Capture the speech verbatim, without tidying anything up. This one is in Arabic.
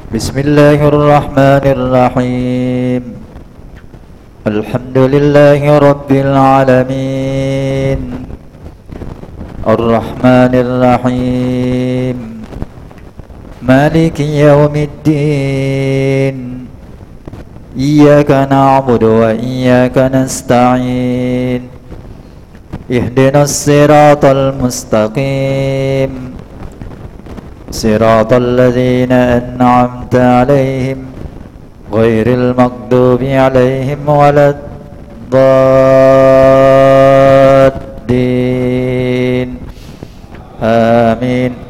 بسم الله الرحمن الرحيم. الحمد لله رب العالمين الرحمن الرحيم مالك يوم الدين إياك نعبد وإياك نستعين اهدنا الصراط المستقيم صراط الذين أنعمت عليهم غير المغضوب عليهم ولا الضالين آمين.